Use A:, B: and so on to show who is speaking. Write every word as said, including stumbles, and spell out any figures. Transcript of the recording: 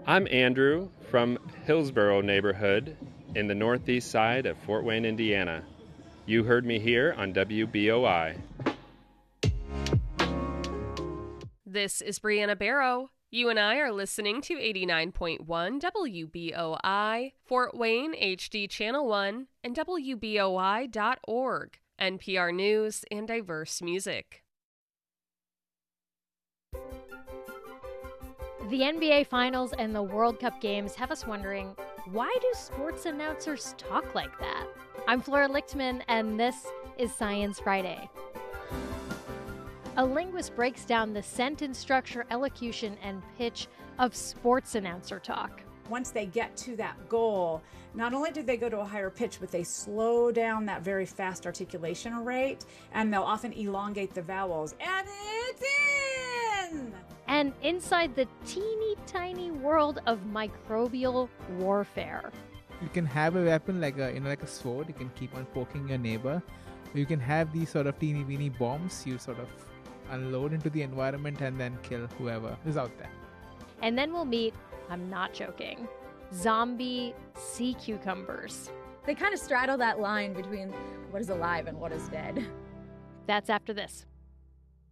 A: I'm Andrew from Hillsborough neighborhood in the northeast side of Fort Wayne, Indiana. You heard me here on W B O I.
B: This is Brianna Barrow. You and I are listening to eighty-nine point one W B O I, Fort Wayne H D Channel one, and W B O I dot org, N P R News and diverse music.
C: The N B A Finals and the World Cup games have us wondering, why do sports announcers talk like that? I'm Flora Lichtman, and this is Science Friday. A linguist breaks down the sentence structure, elocution, and pitch of sports announcer talk.
D: Once they get to that goal, not only do they go to a higher pitch, but they slow down that very fast articulation rate, and they'll often elongate the vowels. And it's in!
C: And inside the teeny tiny world of microbial warfare.
E: You can have a weapon like a, you know, like a sword. You can keep on poking your neighbor. You can have these sort of teeny weeny bombs. You sort of unload into the environment and then kill whoever is out there.
C: And then we'll meet, I'm not joking, zombie sea cucumbers.
F: They kind of straddle that line between what is alive and what is dead.
C: That's after this.